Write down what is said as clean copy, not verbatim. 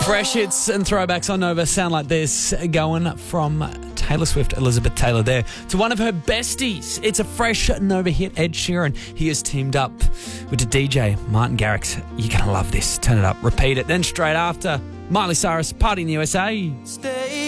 Fresh hits and throwbacks on Nova sound like this, going from Taylor Swift, Elizabeth Taylor there, to one of her besties. It's a fresh Nova hit, Ed Sheeran. He has teamed up with the DJ, Martin Garrix. You're going to love this. Turn it up, repeat it. Then straight after, Miley Cyrus, Party in the USA. Stay